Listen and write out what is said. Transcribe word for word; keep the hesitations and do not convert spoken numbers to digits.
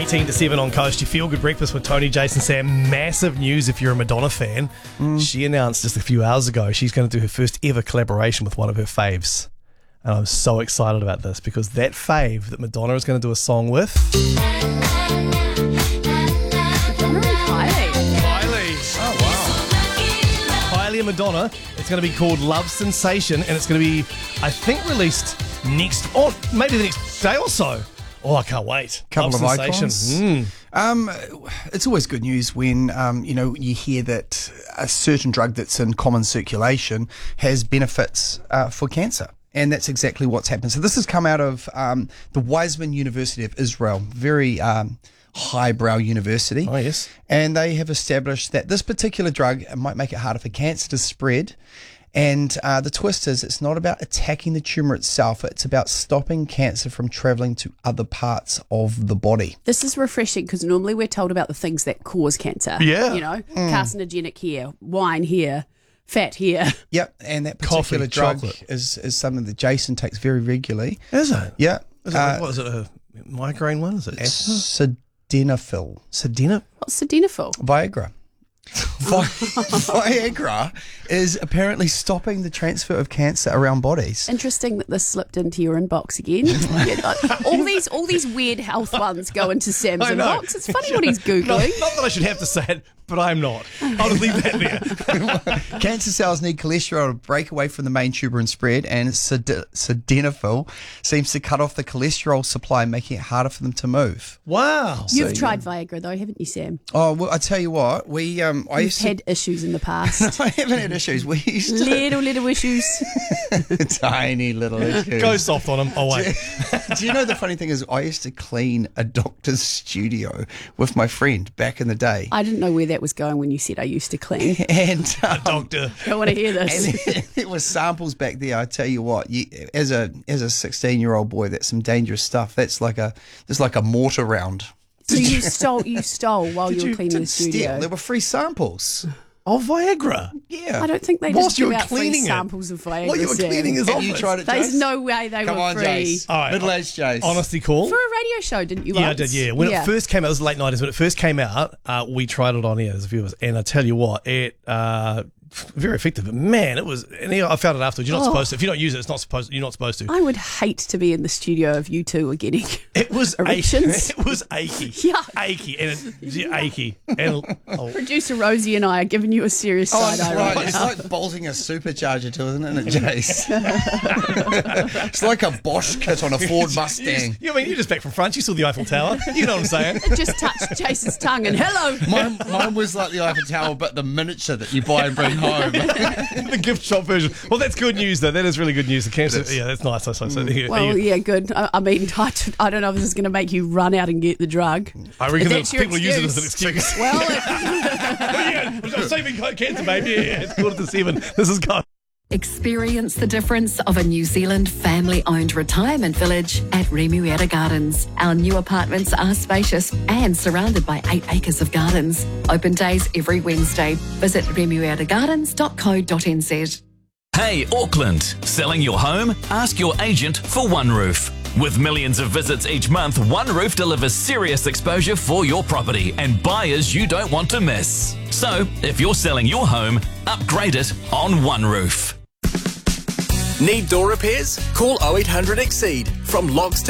eighteen to seven on Coast. You Feel Good Breakfast with Tony, Jason, Sam. Massive news if you're a Madonna fan. Mm. She announced just a few hours ago she's going to do her first ever collaboration with one of her faves. And I'm so excited about this because that fave that Madonna is going to do a song with... and Madonna. It's going to be called Love Sensation, and it's going to be, I think, released next, or maybe the next day or so. Oh, I can't wait. Couple Love of Sensation. icons. Mm. Um, it's always good news when um, you know you hear that a certain drug that's in common circulation has benefits uh, for cancer. And that's exactly what's happened. So this has come out of um, the Weizmann University of Israel, very um, highbrow university. Oh, yes. And they have established that this particular drug might make it harder for cancer to spread. And uh, the twist is it's not about attacking the tumour itself, it's about stopping cancer from travelling to other parts of the body. This is refreshing because normally we're told about the things that cause cancer. Yeah. You know, Mm. carcinogenic here, wine here, fat here. Yep, and that particular Coffee, drug chocolate. is, is something that Jason takes very regularly. Is it? Yeah. Is it Uh, what is it, a migraine one? Is it asthma? Sildenafil. Sedina? What's sildenafil? Viagra. Vi- Viagra is apparently stopping the transfer of cancer around bodies. Interesting that this slipped into your inbox again. Yeah, like, all these all these weird health ones go into Sam's I know. inbox. It's funny what he's Not, Googling. not that I should have to say it, but I'm not. I'll just leave that there. Cancer cells need cholesterol to break away from the main tumour and spread, and sed- sildenafil seems to cut off the cholesterol supply, making it harder for them to move. Wow. You've So, tried Viagra though, haven't you, Sam? Oh, well, I tell you what, we um, I You've used to. had issues in the past. I haven't had issues. We used to. little, little issues. Tiny little issues. Go soft on him. Oh, wait. Do you know the funny thing is I used to clean a doctor's studio with my friend back in the day. I didn't know where that was going when you said I used to clean. And um, Doctor. I want to hear this. and there was samples back there. I tell you what, you, as a as a sixteen year old boy, that's some dangerous stuff. That's like a that's like a mortar round. So you stole you stole while you were You cleaning the didn't steal. studio. There were free samples. Of Viagra. Yeah, I don't think they Whilst just you give were out free cleaning it. samples of Viagra. While you were Sam. cleaning his Have office. you tried it, There's Jace? no way they Come were on, free. Jace. All right. Middle aged Jace. Honesty call. For a radio show, didn't you? Yeah, I once? did, yeah. When yeah. it first came out, it was the late nineties. When it first came out, uh, we tried it on air as a few of us. And I tell you what, it, uh, very effective. But man, it was, and I found it afterwards. You're not Oh. supposed to, if you don't use it, it's not supposed, you're not supposed to. I would hate to be in the studio if you two were getting It was erections. It was achy. Yuck. Achy. And it, yeah, achy. And, oh, Producer Rosie and I are giving you a serious Oh, side that's eye right. right It's now. like bolting a supercharger to it, isn't it, Jace? It's like a Bosch kit on a Ford Mustang. You, I mean, you're just back from France. You saw the Eiffel Tower. You know what I'm saying? It just touched Chase's tongue and hello. Mine, mine was like the Eiffel Tower, but the miniature that you buy and bring home. The gift shop version. Well, that's good news, though. That is really good news. The cancer. Yeah, that's nice. That's nice. Mm. Well, yeah, good. I, I mean, I, I don't know if this is going to make you run out and get the drug. I reckon If that that's your people use it as an excuse. excuse. Well, if- yeah, I'm saving cancer, baby. Yeah, yeah, it's quarter to seven. This is God. Experience the difference of a New Zealand family-owned retirement village at Remuera Gardens. Our new apartments are spacious and surrounded by eight acres of gardens. Open days every Wednesday. Visit remuera gardens dot co dot n z. Hey, Auckland. Selling your home? Ask your agent for One Roof. With millions of visits each month, One Roof delivers serious exposure for your property and buyers you don't want to miss. So, if you're selling your home, upgrade it on One Roof. Need door repairs? Call oh eight hundred Exceed. From logs to